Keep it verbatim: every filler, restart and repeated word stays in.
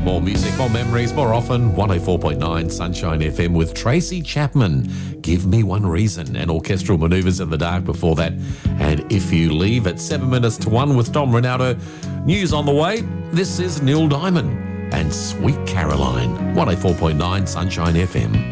More music, more memories, more often. one oh four point nine Sunshine F M with Tracy Chapman. Give Me One Reason, and Orchestral Manoeuvres in the Dark before that. And If You Leave at seven minutes to one with Dom Ronaldo. News on the way. This is Neil Diamond and Sweet Caroline. one oh four point nine Sunshine F M.